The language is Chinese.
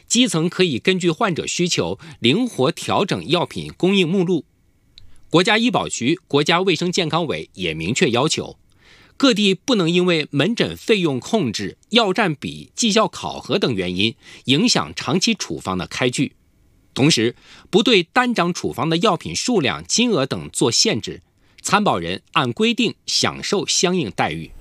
基层可以根据患者需求灵活调整药品供应目录。国家医保局、国家卫生健康委也明确要求，各地不能因为门诊费用控制、药占比、绩效考核等原因，影响长期处方的开具。同时，不对单张处方的药品数量、金额等做限制，参保人按规定享受相应待遇。